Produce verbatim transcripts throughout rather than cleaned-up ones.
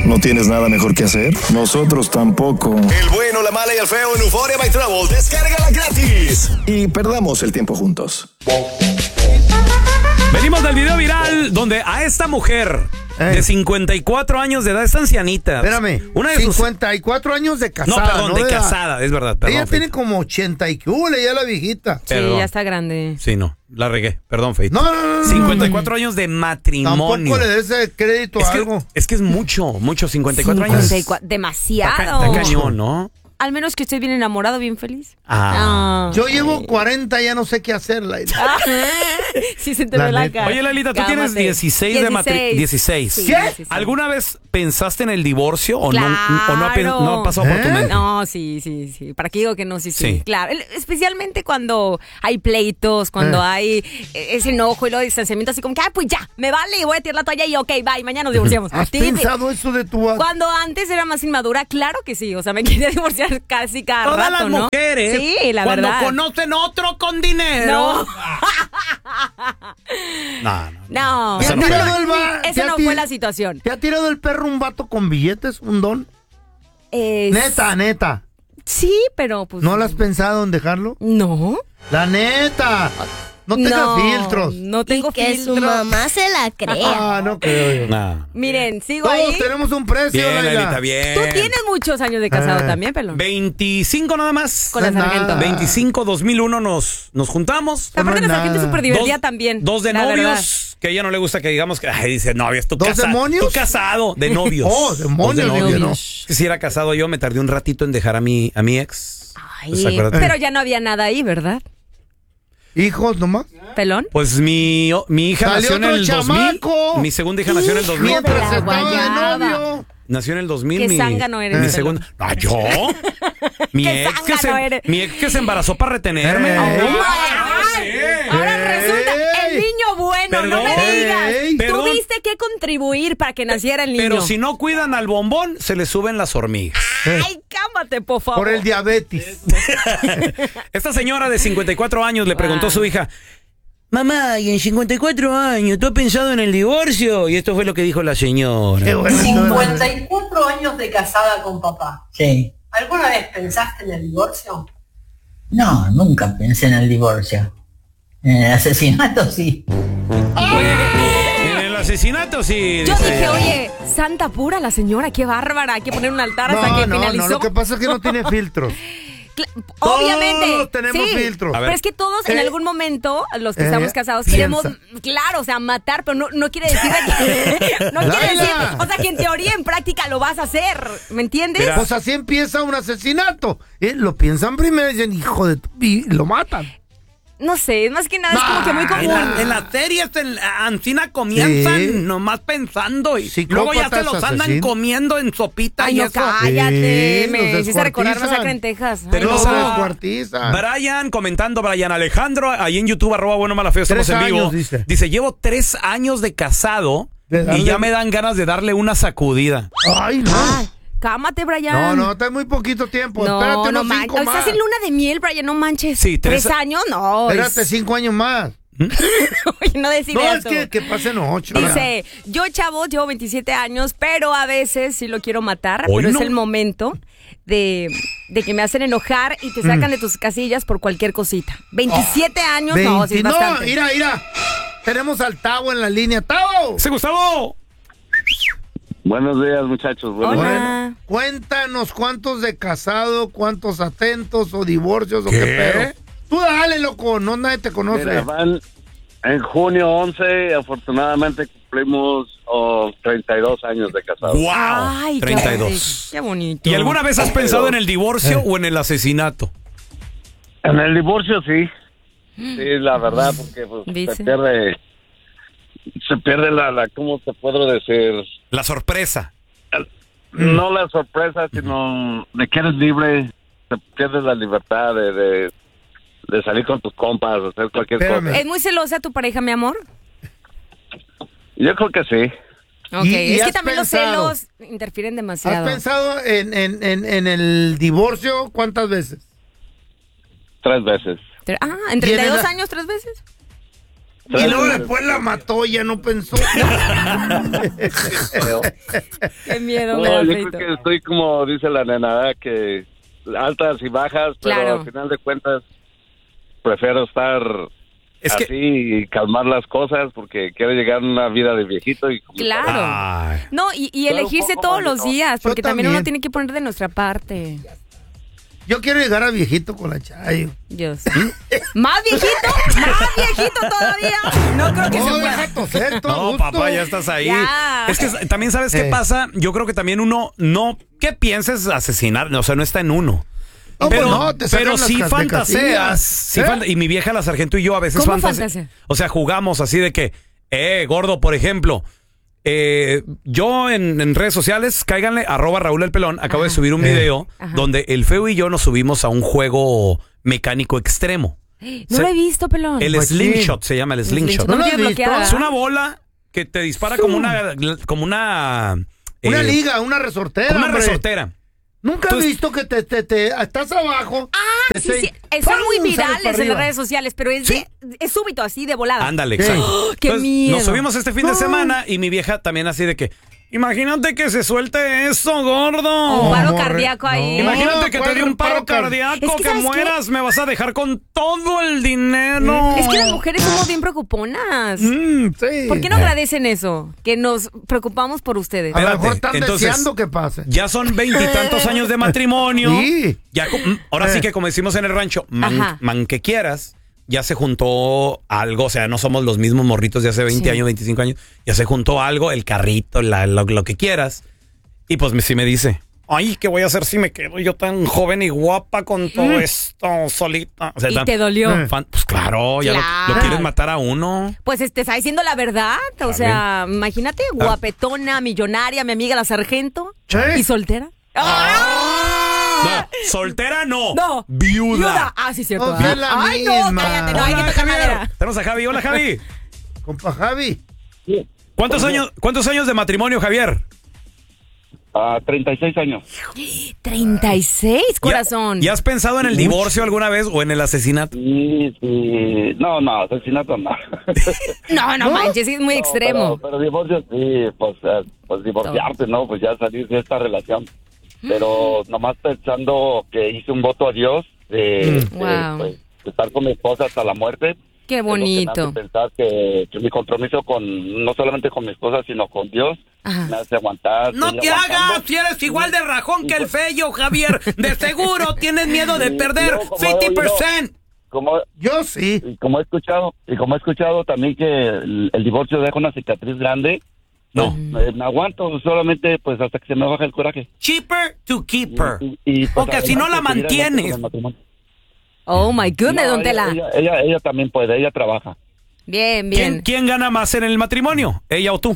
¿No tienes nada mejor que hacer? Nosotros tampoco. El bueno, la mala y el feo en Euphoria by Travel. Descárgala gratis. Y perdamos el tiempo juntos. Venimos del video viral donde a esta mujer Ey. de cincuenta y cuatro años de edad, esta ancianita. Espérame, Una de sus... cincuenta y cuatro años de casada. No, perdón, ¿no? de edad. casada, es verdad. Perdón, Ella Feito. tiene como ochenta y que hule, ya la viejita. Sí, Perdón. ya está grande. Sí, no, la regué. Perdón, Feito. No, no, no, no. cincuenta y cuatro años de matrimonio. Tampoco le des ese crédito es a que, algo. es que es mucho, mucho, cincuenta y cuatro años. cincuenta y cuatro, demasiado. Está, ca- está cañón, ¿no? Al menos que estés bien enamorado, bien feliz. Ah. Ah. Yo llevo cuarenta, ya no sé qué hacer, Laila. Ah, sí se te La ve la neta. cara. Oye, Lalita, tú tienes Cálmate. dieciséis de matrimonio. dieciséis. Sí, ¿Qué? dieciséis. ¿Alguna vez pensaste en el divorcio o, Claro. no, o no, ha, pen- no ha pasado por tu ¿Eh? mente? No, sí, sí, sí. ¿Para qué digo que no? Sí, sí. Sí. Claro. El- Especialmente cuando hay pleitos, cuando Eh. hay eh, ese enojo y luego distanciamiento, así como que, ah, pues ya, me vale, voy a tirar la toalla y ok, bye, mañana nos divorciamos. ¿Has Sí, sí. pensado eso de tu... Cuando antes era más inmadura, claro que sí. O sea, me quería divorciar casi cada Todas rato, las ¿no? mujeres, Sí, la cuando verdad. conocen otro con dinero. No. No, no. No, ¿Te ha no, tirado no, el va- esa te ha no ti- fue la situación. ¿Te ha tirado el perro un vato con billetes, un don? Es- Neta, neta. Sí, pero pues... ¿No lo has pensado en dejarlo? No. La neta. No tengas no, filtros. No tengo y que filtros. su mamá se la crea. Ah, no creo yo. No. Miren, sigo Todos ahí. tenemos un precio, Bien, Laila. Lalita, bien. Tú tienes muchos años de casado Ah. también, pelón. veinticinco nada más. Con la No es sargento. nada. veinticinco, dos mil uno nos, nos juntamos. Aparte, no es nuestra gente es nada. súper divertida también. Dos de la verdad. novios, que a ella no le gusta que digamos que, ay, dice novios, tú ¿Dos casa- demonios? Tú casado, de novios. Oh, demonios, Dos de novio, novios. Que si era casado yo, me tardé un ratito en dejar a mi, a mi ex. Ay, Pues, acuérdate. pero ya no había nada ahí, ¿verdad? ¿Hijos nomás? ¿Pelón? Pues mi, mi hija Salió nació en otro el dos mil. chamaco. Mi segunda hija nació en el dos mil. Hijo de Mientras la estaba guayaba. de novio. Nació en el dos mil. Qué mi, zángano eres, Mi pelón. segunda. ¿Ah, yo? mi, Qué ex que zángano se, eres. mi ex que se embarazó para retenerme. Eh. Ay, Ay, sí. ahora Ey. resulta el niño bueno, no me Perdón. digas. Ey. Perdón. Tuviste que contribuir para que naciera el niño. Pero si no cuidan al bombón, se le suben las hormigas. Ay, cámate, por favor. Por el diabetes. Esta señora de cincuenta y cuatro años le preguntó a su hija: mamá, y en cincuenta y cuatro años, ¿tú has pensado en el divorcio? Y esto fue lo que dijo la señora. Qué bueno. cincuenta y cuatro años de casada con papá. Sí. ¿Alguna vez pensaste en el divorcio? No, nunca pensé en el divorcio. En el asesinato sí. En el asesinato, sí. Yo dice dije, ella. oye, santa pura la señora, qué bárbara, hay que poner un altar hasta No, que no, finalizó. no, lo que pasa es que no tiene filtros. Cla- Obviamente. Todos tenemos sí, filtros. A ver. Pero es que todos en Eh, algún momento, los que eh, estamos casados, piensa. queremos, claro, o sea, matar, pero no, no quiere decir que, no quiere Laila. decir, o sea, que en teoría, en práctica lo vas a hacer, ¿me entiendes? Mira. Pues así empieza un asesinato. Eh, Lo piensan primero y dicen, hijo de tu... Y lo matan. No sé, más que nada es como que muy En, común. la- en las series, en, Ancina comienzan Sí. nomás pensando y Psicópatas luego ya se los andan asesinos. comiendo en sopita Ay, y no, eso. cállate, Sí, me los hiciste recordar descuartizan. masacre en Texas. Ay, Tenemos Los no. a descuartizan. Brian comentando, Brian Alejandro, ahí en YouTube, arroba bueno mala feo, estamos Tres en vivo. años, dice. llevo tres años de casado De darle- y ya me dan ganas de darle una sacudida. Ay, no. Ay, cámate, Brian. No, no, está muy poquito tiempo. No, Espérate no unos manches. cinco más. Estás en luna de miel, Brian, no manches. Sí, tres- ¿Tres años? No. Espérate es- cinco años más. Oye, no decir No, es eso. que, que pasen ocho. ya. Dice, yo, chavo, llevo veintisiete años, pero a veces sí lo quiero matar, Hoy pero no. es el momento de, de que me hacen enojar y te sacan de tus casillas por cualquier cosita. veintisiete años, no, sí es veinte- bastante. No, mira, mira. Tenemos al Tavo en la línea. ¡Tavo! ¡Sí, Gustavo! Buenos días, muchachos. Buenos Hola. días. Bueno, cuéntanos cuántos de casado, cuántos atentos o divorcios o ¿Qué? qué pedo. Tú dale, loco, no nadie te conoce. Mira, van en junio once, afortunadamente cumplimos oh, treinta y dos años de casado. ¡Wow! Ay, qué treinta y dos. bonito, Qué bonito. ¿Y alguna vez has pensado en el divorcio Eh. o en el asesinato? En el divorcio sí. Sí, la verdad, porque pues, Dice. se pierde, se pierde la, la, ¿cómo te puedo decir? La sorpresa. No la sorpresa, sino de que eres libre, te pierdes la libertad de, de, de salir con tus compas, hacer cualquier Espérame. cosa. ¿Es muy celosa tu pareja, mi amor? Yo creo que sí. Ok, ¿Y- y es que has también pensado? los celos interfieren ¿Has demasiado. pensado en, en, en, en el divorcio cuántas veces? Tres veces. Ah, ¿en ¿Y en treinta y dos el- años tres veces? Y luego después la mató y ya no pensó. Qué miedo me No, da, yo Feito. creo que estoy como dice la nena, que altas y bajas, pero Claro. al final de cuentas prefiero estar Es así que- y calmar las cosas porque quiero llegar a una vida de viejito y como- Claro. Ay. No, y, y Pero elegirse un poco todos más, los ¿no? días, porque Yo también uno también. tiene que poner de nuestra parte. Yo quiero llegar a viejito con la Chayo. Dios. ¿Más viejito? ¿Más viejito todavía? No creo que No, se pueda. deja toser, tú a No, gusto. papá, ya estás ahí. Ya. Es que también sabes qué Eh. pasa. Yo creo que también uno no que pienses asesinar, o sea, no está en uno. No, pero pues no, te sacan pero las sí cas- de fantaseas. casillas. Sí ¿Eh? fanta- y mi vieja, la sargento y yo a veces ¿Cómo fantase- fantasea? O sea, jugamos así de que, eh, gordo, por ejemplo. Eh, yo en, en redes sociales, cáiganle, arroba Raúl el Pelón, acabo de subir un Eh. video Ajá. donde el feo y yo nos subimos a un juego mecánico extremo. No Se- lo he visto, pelón. El Pues sí. slingshot se llama el slingshot. No ¿No lo lo tiene has visto? bloqueada. Es una bola que te dispara como una como una Una eh, liga, una resortera. como una hombre. resortera. Nunca has Entonces- visto que te, te, te estás abajo. Ah, te- sí, te- sí. Eh, Son ¡pam! muy sales virales para en las arriba. redes sociales, pero es, Sí. de- es súbito, así de volada. Ándale, Sí. exacto. ¡Oh, qué Entonces, miedo! nos subimos este fin de semana y mi vieja también así de que, imagínate que se suelte eso, gordo. Un paro morre- cardíaco ahí. no. Imagínate que te ¿cuál dé un paro paro car- cardíaco, Es que, que, ¿sabes qué? mueras, me vas a dejar con todo el dinero. Es que las mujeres somos bien preocuponas. Mm, Sí. ¿Por qué no agradecen eso? Que nos preocupamos por ustedes. A lo Espérate, mejor están entonces- deseando que pase. Ya son veintitantos años de matrimonio. Sí. Ya, co- mm, ahora sí Eh. que como decimos en el rancho, man, Ajá. man que quieras, ya se juntó algo, o sea, no somos los mismos morritos de hace veinte Sí. años, veinticinco años, ya se juntó algo, el carrito, la- lo, lo que quieras. Y pues me- sí me dice, ay, ¿qué voy a hacer si me quedo yo tan joven y guapa con todo esto solita? O sea, Y tan- te dolió. Eh. fan- pues claro, ya lo- Claro. Lo, quieres matar a uno. Pues te está diciendo la verdad. O sea, imagínate, guapetona, millonaria, mi amiga la sargento. Sí. ¿Y soltera? ¡Ah! No, soltera no. No. Viuda. Ah, sí, cierto. Pues ah. es la Ay, no, misma. cállate, no hay que Hola, tocar Javier. madera. Tenemos a Javi. Hola, Javi. Compa Javi. ¿Cuántos años, ¿Cuántos años de matrimonio, Javier? a treinta y seis años. treinta y seis, corazón. ¿Ya, ya has pensado en el divorcio alguna vez o en el asesinato? Sí, sí. No, no, asesinato no. No, no, manches, es muy No, extremo. Pero, pero divorcio sí, pues, eh, pues divorciarte, ¿no? Pues ya salir de esta relación. Pero nomás pensando que hice un voto a Dios de, de, Wow. pues, de estar con mi esposa hasta la muerte. Qué Es lo que me bonito. hace pensar que, que mi compromiso con, no solamente con mi esposa, sino con Dios, Ajá. me hace aguantar. No seguir te aguantando. hagas, si eres igual de rajón que el feyo, Javier. De seguro tienes miedo de Sí, perder yo como- cincuenta por ciento. Como, Yo sí. y como he escuchado, y como he escuchado también que el, el divorcio deja una cicatriz grande, No. me, me aguanto solamente pues hasta que se me baja el coraje. Cheaper to keeper. Y- y, pues, Porque si no la adelante, seguir adelante mantienes. con el matrimonio. Oh my goodness, No, don ella, Tela. ella, ella, ella también puede, ella trabaja. Bien, ¿Quién, bien. ¿Quién gana más en el matrimonio? ¿Ella o tú?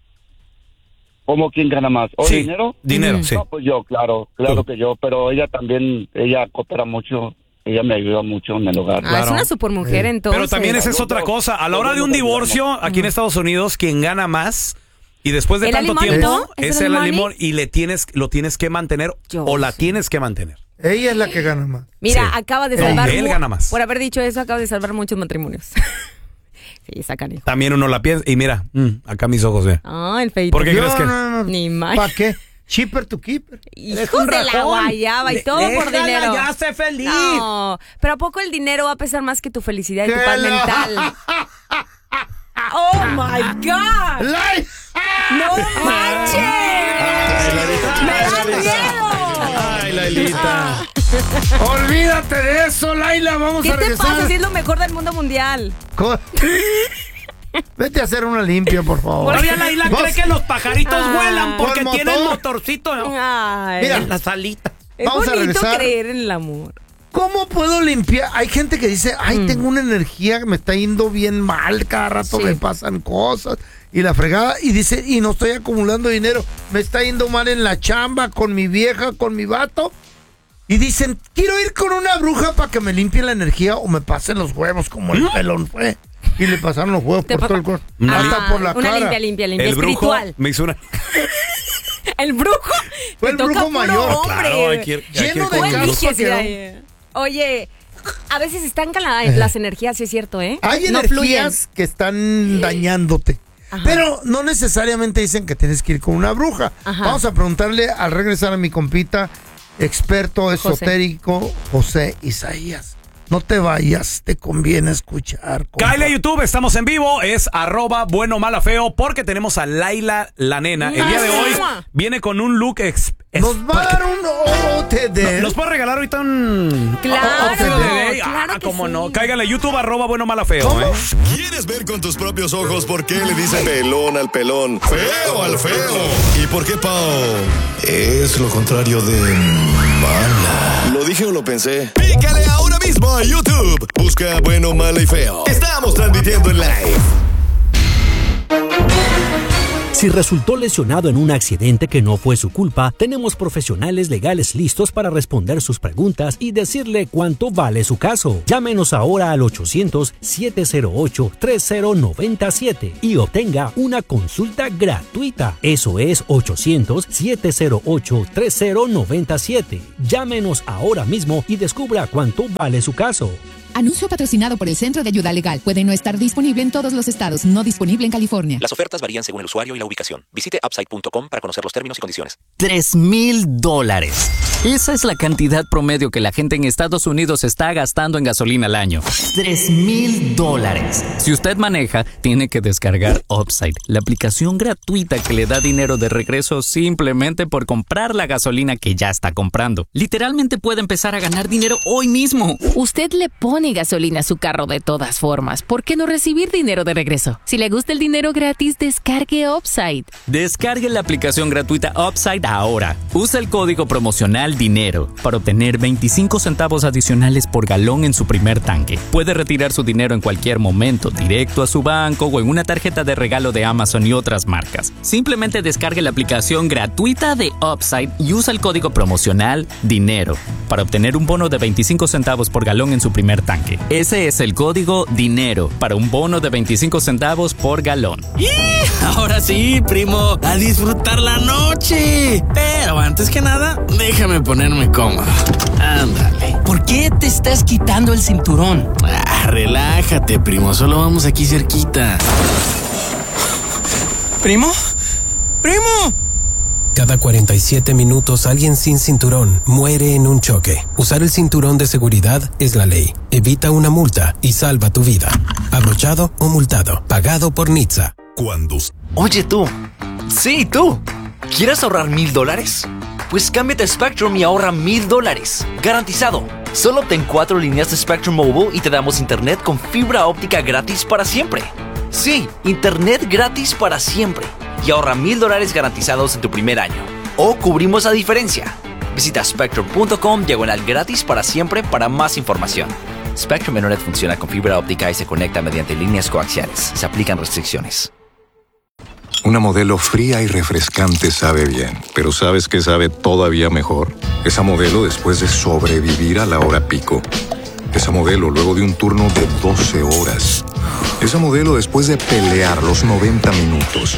¿Cómo quién gana más? ¿O Sí, dinero? dinero, Mm. sí. No, pues yo, claro, claro Tú. que yo, pero ella también, ella coopera mucho, ella me ayuda mucho en el hogar. Ah, Claro. es una supermujer, entonces. Pero también esa es otra cosa. A la hora de un divorcio, aquí en Estados Unidos, quien gana más y después de ¿El tanto alimony? tiempo ¿Es es el el alimony? alimón y le tienes, lo tienes que mantener Yo o la sé. tienes que mantener. Ella es la que gana más. Mira, Sí. acaba de Pero salvar. él mu- gana más. Por haber dicho eso, acaba de salvar muchos matrimonios. Sí, sacan hijo. También uno la piensa y mira, mm, acá mis ojos, ve. Ah, el feito. ¿Por qué Yo, crees que? no, no, Ni más. ¿Para qué? Cheaper to keeper. Hijos de la guayaba y todo por Déjala, dinero. ya sé feliz. No, pero ¿a poco el dinero va a pesar más que tu felicidad y tu Que paz la- mental? ¡Oh, my God! Like- ¡No manches! ¡Me da miedo! Ay, Lailita. Olvídate de eso, Laila. Vamos ¿Qué a te regresar. pasa si es lo mejor del mundo mundial? Co- Vete a hacer una limpia, por favor. Todavía Laila Vos- cree que los pajaritos Ah. vuelan porque Con tienen motor. motorcito ¿no? Ay, Mira, en la salita. es vamos a bonito regresar. creer en el amor. ¿Cómo puedo limpiar? Hay gente que dice, ay, tengo una energía que me está yendo bien mal, cada rato Sí. me pasan cosas y la fregada, y dice, y no estoy acumulando dinero, me está yendo mal en la chamba, con mi vieja, con mi vato, y dicen, quiero ir con una bruja para que me limpie la energía o me pasen los huevos como el pelón fue. Y le pasaron los huevos Te por pa- todo el cuerpo, Una hasta Ah, por la una cara. limpia, limpia, limpia. El brujo Espiritual. me hizo una. El brujo. Fue te el toca brujo puro mayor. hombre. Claro, hay que ir- hay que ir Lleno con de el Tú brujo. casos. eliges, quedó. Iraí. Oye, A veces estancan la- las energías, sí es cierto, ¿eh? Hay No energías fluyen. que están dañándote. Ajá. Pero no necesariamente dicen que tienes que ir con una bruja. Ajá. Vamos a preguntarle al regresar a mi compita, experto esotérico, José Isaías. No te vayas, te conviene escuchar. compa. Cáele a YouTube, estamos en vivo, es arroba bueno, mala, feo, porque tenemos a Laila, la nena. El día de hoy viene con un look... Ex, Nos va a dar un O T D. ¿Nos puede regalar ahorita un... Claro, outfit de day? claro Ah, que cómo sí. no. Cáigale a YouTube, arroba bueno, mala, feo, ¿eh? ¿Quieres ver con tus propios ojos por qué le dicen pelón al pelón, feo al feo? ¿Y por qué Pao es lo contrario de mala? ¿Lo dije o lo pensé? Pícale ahora mismo a YouTube. Busca bueno, mala y feo. Estamos transmitiendo en live. Si resultó lesionado en un accidente que no fue su culpa, tenemos profesionales legales listos para responder sus preguntas y decirle cuánto vale su caso. Llámenos ahora al ochocientos, siete cero ocho, tres cero nueve siete y obtenga una consulta gratuita. Eso es ochocientos, siete cero ocho, tres cero nueve siete. Llámenos ahora mismo y descubra cuánto vale su caso. Anuncio patrocinado por el Centro de Ayuda Legal. Puede no estar disponible en todos los estados. No disponible en California. Las ofertas varían según el usuario y la ubicación. Visite upside punto com para conocer los términos y condiciones. Tres mil dólares. Esa es la cantidad promedio que la gente en Estados Unidos está gastando en gasolina al año. Tres mil dólares. Si usted maneja, tiene que descargar Upside, la aplicación gratuita que le da dinero de regreso simplemente por comprar la gasolina que ya está comprando. Literalmente puede empezar a ganar dinero hoy mismo. Usted le pone gasolina a su carro de todas formas. ¿Por qué no recibir dinero de regreso? Si le gusta el dinero gratis, descargue Upside. Descargue la aplicación gratuita Upside ahora. Usa el código promocional DINERO para obtener veinticinco centavos adicionales por galón en su primer tanque. Puede retirar su dinero en cualquier momento, directo a su banco o en una tarjeta de regalo de Amazon y otras marcas. Simplemente descargue la aplicación gratuita de Upside y usa el código promocional DINERO para obtener un bono de veinticinco centavos por galón en su primer tanque. Ese es el código DINERO para un bono de veinticinco centavos por galón. ¡Y! Ahora sí, primo, a disfrutar la noche. Pero antes que nada, déjame ponerme cómodo. Ándale. ¿Por qué te estás quitando el cinturón? Ah, relájate, primo, solo vamos aquí cerquita. ¿Primo? ¡Primo! Cada cuarenta y siete minutos alguien sin cinturón muere en un choque. Usar el cinturón de seguridad es la ley. Evita una multa y salva tu vida. Abrochado o multado. Pagado por N H T S A. Cuando... Oye tú. Sí, tú. ¿Quieres ahorrar mil dólares? Pues cámbiate a Spectrum y ahorra mil dólares. Garantizado. Solo obtén cuatro líneas de Spectrum Mobile y te damos internet con fibra óptica gratis para siempre. Sí, internet gratis para siempre. Y ahorra mil dólares garantizados en tu primer año. O cubrimos la diferencia. Visita spectrum punto com diagonal gratis para siempre para más información. Spectrum Internet funciona con fibra óptica y se conecta mediante líneas coaxiales. Se aplican restricciones. Una modelo fría y refrescante sabe bien, pero ¿sabes qué sabe todavía mejor? Esa modelo después de sobrevivir a la hora pico. Esa modelo luego de un turno de doce horas. Esa modelo después de pelear los noventa minutos.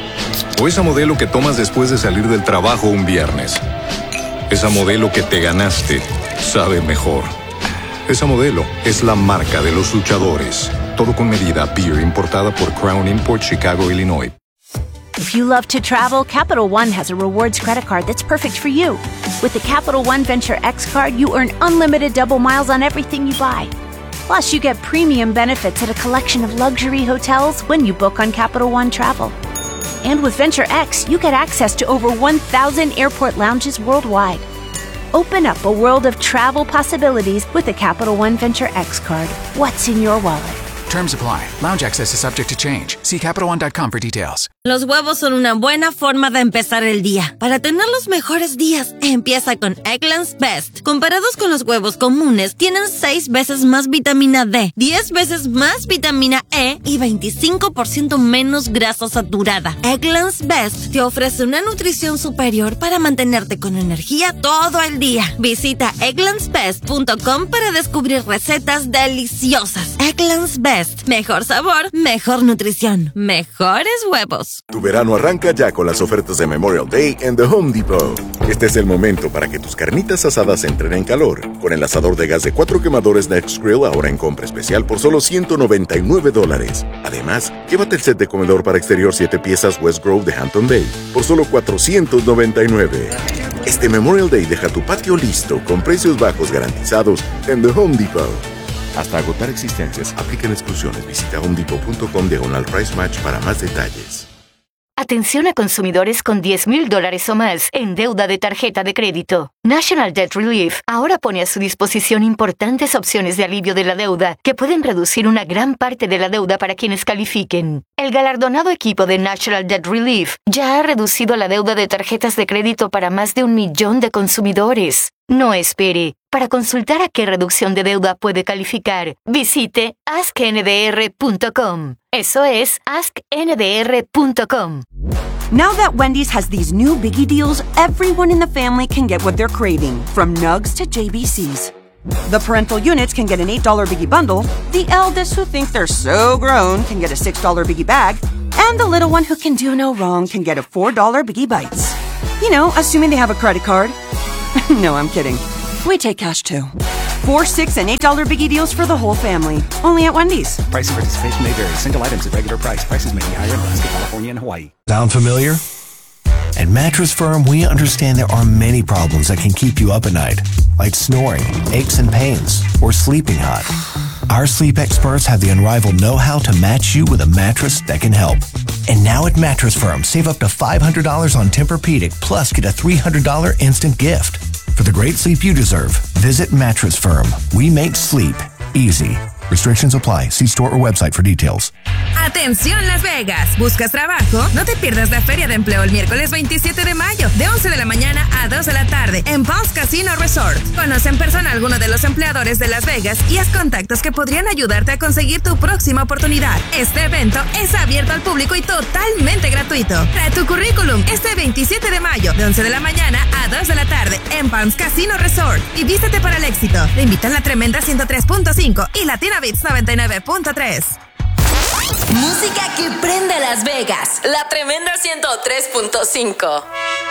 O esa modelo que tomas después de salir del trabajo un viernes. Esa modelo que te ganaste sabe mejor. Esa modelo es la marca de los luchadores. Todo con medida. Beer importada por Crown Import, Chicago, Illinois. If you love to travel, Capital One has a rewards credit card that's perfect for you. With the Capital One Venture X card, you earn unlimited double miles on everything you buy. Plus, you get premium benefits at a collection of luxury hotels when you book on Capital One Travel. And with Venture X, you get access to over one thousand airport lounges worldwide. Open up a world of travel possibilities with the Capital One Venture X card. What's in your wallet? Terms apply. Lounge access is subject to change. See Capital One dot com for details. Los huevos son una buena forma de empezar el día. Para tener los mejores días, empieza con Eggland's Best. Comparados con los huevos comunes, tienen seis veces más vitamina D, diez veces más vitamina E y veinticinco por ciento menos grasa saturada. Eggland's Best te ofrece una nutrición superior para mantenerte con energía todo el día. Visita egglands best punto com para descubrir recetas deliciosas. Eggland's Best. Best. Mejor sabor, mejor nutrición, mejores huevos. Tu verano arranca ya con las ofertas de Memorial Day en The Home Depot. Este es el momento para que tus carnitas asadas entren en calor. Con el asador de gas de cuatro quemadores Nextgrill ahora en compra especial por solo ciento noventa y nueve dólares. Además, llévate el set de comedor para exterior siete piezas West Grove de Hampton Bay por solo cuatrocientos noventa y nueve. Este Memorial Day deja tu patio listo con precios bajos garantizados en The Home Depot. Hasta agotar existencias, aplican exclusiones. Visita homedepot.com diagonal price match para más detalles. Atención a consumidores con diez mil dólares o más en deuda de tarjeta de crédito. National Debt Relief ahora pone a su disposición importantes opciones de alivio de la deuda que pueden reducir una gran parte de la deuda para quienes califiquen. El galardonado equipo de National Debt Relief ya ha reducido la deuda de tarjetas de crédito para más de un millón de consumidores. No espere. Para consultar a qué reducción de deuda puede calificar, visite ask n d r punto com. Eso es ask n d r punto com. Now that Wendy's has these new biggie deals, everyone in the family can get what they're craving, from nugs to J B Cs. The parental units can get an eight dollar biggie bundle, the eldest who think they're so grown can get a six dollar biggie bag, and the little one who can do no wrong can get a four dollar biggie bites. You know, assuming they have a credit card. No, I'm kidding. We take cash too. Four, six, and eight dollar biggie deals for the whole family. Only at Wendy's. Price and participation may vary. Single items at regular price. Prices may be higher in Alaska, California, and Hawaii. Sound familiar? At Mattress Firm, we understand there are many problems that can keep you up at night, like snoring, aches and pains, or sleeping hot. Our sleep experts have the unrivaled know-how to match you with a mattress that can help. And now at Mattress Firm, save up to five hundred dollars on Tempur-Pedic, plus get a three hundred dollars instant gift. For the great sleep you deserve, visit Mattress Firm. We make sleep easy. Restrictions apply. See store or website for details. Atención Las Vegas, ¿buscas trabajo? No te pierdas la Feria de Empleo el miércoles veintisiete de mayo, de once de la mañana a dos de la tarde, en Palms Casino Resort. Conoce en persona a alguno de los empleadores de Las Vegas y haz contactos que podrían ayudarte a conseguir tu próxima oportunidad. Este evento es abierto al público y totalmente gratuito. Trae tu currículum este veintisiete de mayo, de once de la mañana a dos de la tarde, en Palms Casino Resort. Y vístete para el éxito. Te invitan la tremenda ciento tres punto cinco y Latina Beats noventa y nueve punto tres. Música que prende Las Vegas. La tremenda ciento tres punto cinco.